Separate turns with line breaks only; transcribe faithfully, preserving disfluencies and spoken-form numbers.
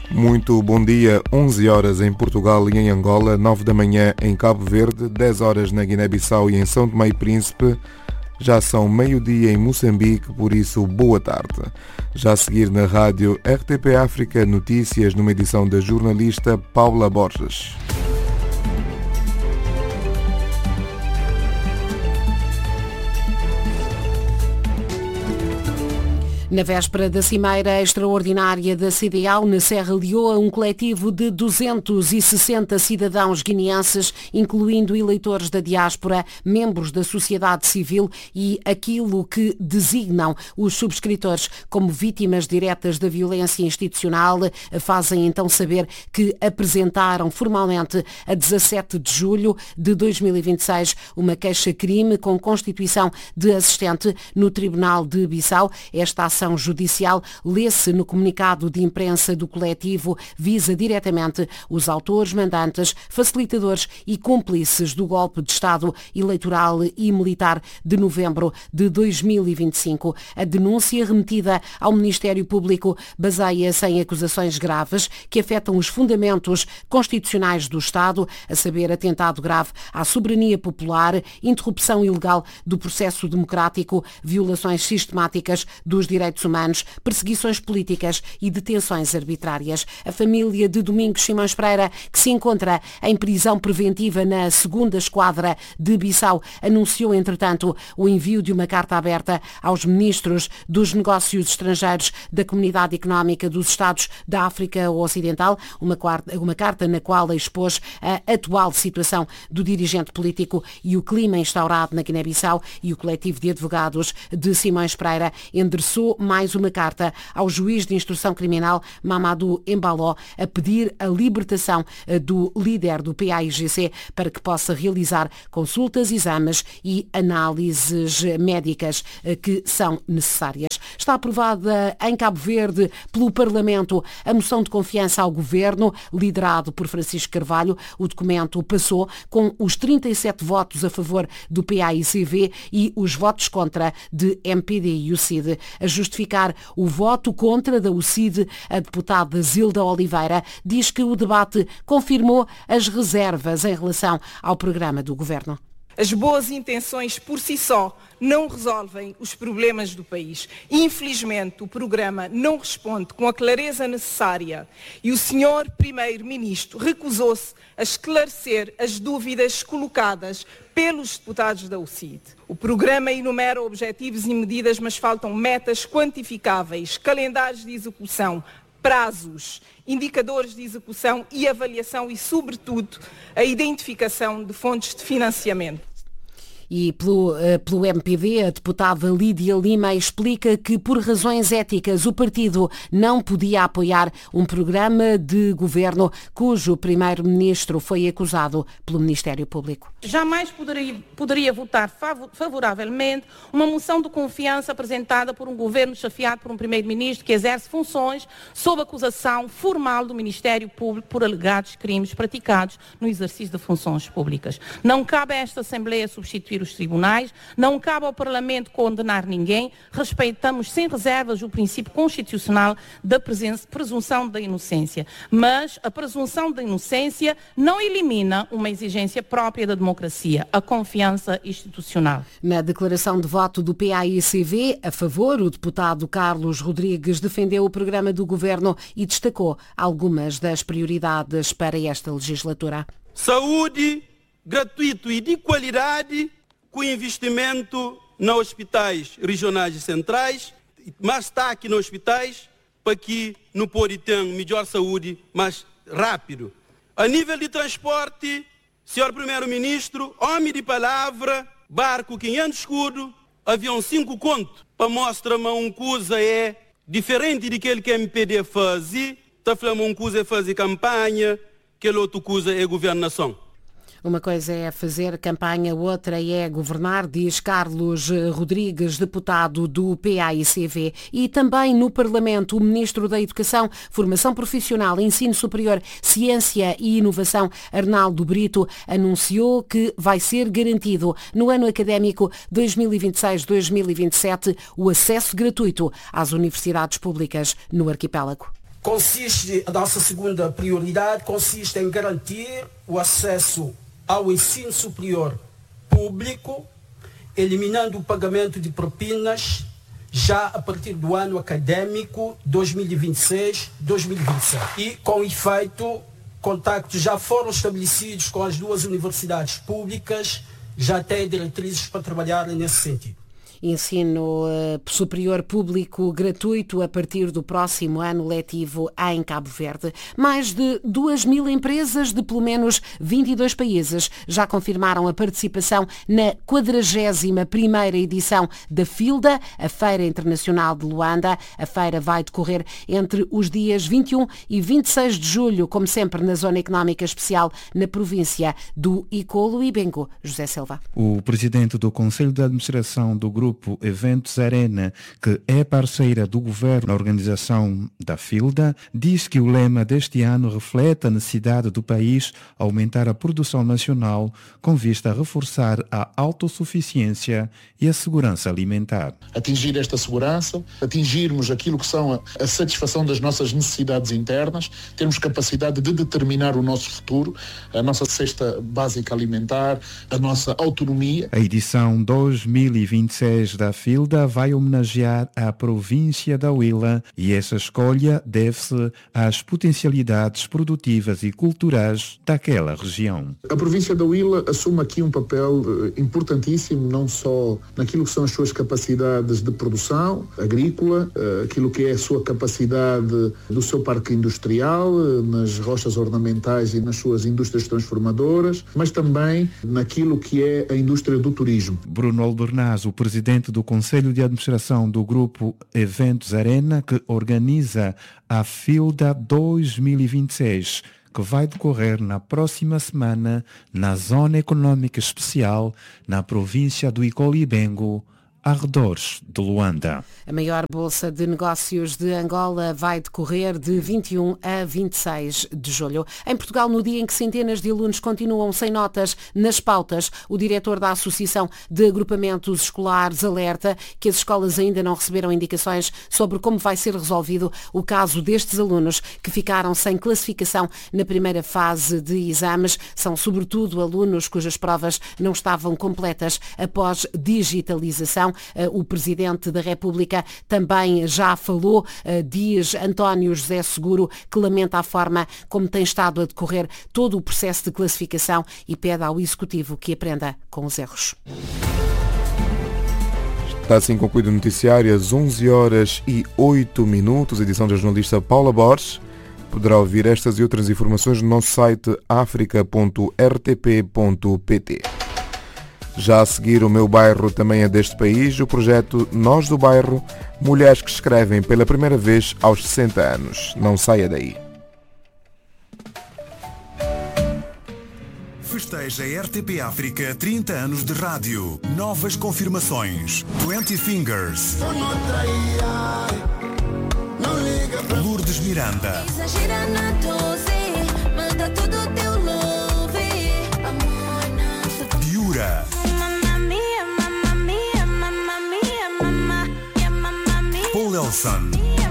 Muito bom dia, onze horas em Portugal e em Angola, nove da manhã em Cabo Verde, dez horas na Guiné-Bissau e em São Tomé e Príncipe. Já são meio-dia em Moçambique, por isso boa tarde. Já a seguir na rádio R T P África Notícias, numa edição da jornalista Paula Borges.
Na véspera da Cimeira Extraordinária da C D A O na Serra Leoa, um coletivo de duzentos e sessenta cidadãos guineenses, incluindo eleitores da diáspora, membros da sociedade civil e aquilo que designam os subscritores como vítimas diretas da violência institucional, fazem então saber que apresentaram formalmente a dezassete de julho de dois mil e vinte e seis uma queixa-crime com constituição de assistente no Tribunal de Bissau. Esta ação judicial, lê-se no comunicado de imprensa do coletivo, visa diretamente os autores, mandantes, facilitadores e cúmplices do golpe de Estado eleitoral e militar de novembro de dois mil e vinte e cinco. A denúncia remetida ao Ministério Público baseia-se em acusações graves que afetam os fundamentos constitucionais do Estado, a saber, atentado grave à soberania popular, interrupção ilegal do processo democrático, violações sistemáticas dos direitos humanos, perseguições políticas e detenções arbitrárias. A família de Domingos Simões Pereira, que se encontra em prisão preventiva na segunda esquadra de Bissau, anunciou, entretanto, o envio de uma carta aberta aos ministros dos negócios estrangeiros da Comunidade Económica dos Estados da África Ocidental, uma, quarta, uma carta na qual expôs a atual situação do dirigente político e o clima instaurado na Guiné-Bissau, e o coletivo de advogados de Simões Pereira endereçou mais uma carta ao juiz de instrução criminal Mamadou Embaló a pedir a libertação do líder do P A I G C para que possa realizar consultas, exames e análises médicas que são necessárias. Está aprovada em Cabo Verde pelo Parlamento a moção de confiança ao governo, liderado por Francisco Carvalho. O documento passou com os trinta e sete votos a favor do P A I C V e os votos contra de M P D e U C I D. A justificar o voto contra da U C I D, a deputada Zilda Oliveira diz que o debate confirmou as reservas em relação ao programa do governo.
As boas intenções por si só não resolvem os problemas do país. Infelizmente, o programa não responde com a clareza necessária e o senhor Primeiro-Ministro recusou-se a esclarecer as dúvidas colocadas pelos deputados da U C I D. O programa enumera objetivos e medidas, mas faltam metas quantificáveis, calendários de execução, prazos, indicadores de execução e avaliação e, sobretudo, a identificação de fontes de financiamento.
E pelo, pelo M P D, a deputada Lídia Lima explica que, por razões éticas, o partido não podia apoiar um programa de governo cujo primeiro-ministro foi acusado pelo Ministério Público.
Jamais poderia, poderia votar favoravelmente uma moção de confiança apresentada por um governo chefiado por um primeiro-ministro que exerce funções sob acusação formal do Ministério Público por alegados crimes praticados no exercício de funções públicas. Não cabe a esta Assembleia substituir os tribunais, não cabe ao Parlamento condenar ninguém, respeitamos sem reservas o princípio constitucional da presunção da inocência, mas a presunção da inocência não elimina uma exigência própria da democracia, a confiança institucional.
Na declaração de voto do P A I C V, a favor, o deputado Carlos Rodrigues defendeu o programa do governo e destacou algumas das prioridades para esta legislatura.
Saúde gratuito e de qualidade, com investimento nos hospitais regionais e centrais, mais destaque nos hospitais, para que não pode ter melhor saúde mais rápido. A nível de transporte, senhor Primeiro-Ministro, homem de palavra, barco quinhentos escudo, avião cinco conto, para mostrar uma uma coisa é diferente daquele que a M P D faz, está falando uma coisa é fazer campanha, que outra coisa é governação.
Uma coisa é fazer campanha, outra é governar, diz Carlos Rodrigues, deputado do P A I C V. E também no Parlamento, o Ministro da Educação, Formação Profissional, Ensino Superior, Ciência e Inovação, Arnaldo Brito, anunciou que vai ser garantido no ano académico dois mil e vinte e seis dois mil e vinte e sete o acesso gratuito às universidades públicas no arquipélago.
consiste, a nossa segunda prioridade consiste em garantir o acesso ao ensino superior público, eliminando o pagamento de propinas já a partir do ano acadêmico dois mil e vinte e seis, dois mil e vinte e sete. E, com efeito, contactos já foram estabelecidos com as duas universidades públicas, já têm diretrizes para trabalhar nesse sentido.
Ensino uh, superior público gratuito a partir do próximo ano letivo em Cabo Verde. Mais de duas mil empresas de pelo menos vinte e dois países já confirmaram a participação na quadragésima primeira edição da FILDA, a Feira Internacional de Luanda. A feira vai decorrer entre os dias vinte e um e vinte e seis de julho, como sempre na Zona Económica Especial na província do Icolo e Bengo. José Silva.
O presidente do Conselho de Administração do Grupo Grupo Eventos Arena, que é parceira do governo na organização da FILDA, diz que o lema deste ano reflete a necessidade do país aumentar a produção nacional com vista a reforçar a autossuficiência e a segurança alimentar.
Atingir esta segurança, atingirmos aquilo que são a, a satisfação das nossas necessidades internas, termos capacidade de determinar o nosso futuro, a nossa cesta básica alimentar, a nossa autonomia.
A edição dois mil e vinte e seis da FILDA vai homenagear a província da Huila e essa escolha deve-se às potencialidades produtivas e culturais daquela região.
A província da Huila assume aqui um papel importantíssimo, não só naquilo que são as suas capacidades de produção agrícola, aquilo que é a sua capacidade do seu parque industrial, nas rochas ornamentais e nas suas indústrias transformadoras, mas também naquilo que é a indústria do turismo.
Bruno Albernaz, o presidente do Conselho de Administração do Grupo Eventos Arena, que organiza a FILDA dois mil e vinte e seis, que vai decorrer na próxima semana na Zona Económica Especial, na província do Icolo e Bengo, arredores de Luanda.
A maior bolsa de negócios de Angola vai decorrer de vinte e um a vinte e seis de julho. Em Portugal, no dia em que centenas de alunos continuam sem notas nas pautas, o diretor da Associação de Agrupamentos Escolares alerta que as escolas ainda não receberam indicações sobre como vai ser resolvido o caso destes alunos que ficaram sem classificação na primeira fase de exames. São sobretudo alunos cujas provas não estavam completas após digitalização. O Presidente da República também já falou, diz António José Seguro, que lamenta a forma como tem estado a decorrer todo o processo de classificação e pede ao Executivo que aprenda com os erros.
Está assim concluído o noticiário às onze horas e oito minutos, edição da jornalista Paula Borges. Poderá ouvir estas e outras informações no nosso site africa ponto r t p ponto p t. Já a seguir, o meu bairro também é deste país, o projeto Nós do Bairro, mulheres que escrevem pela primeira vez aos sessenta anos. Não saia daí.
Festeja a R T P África trinta anos de rádio. Novas confirmações. vinte Fingers. Lourdes Miranda. Biura. Paul Elson.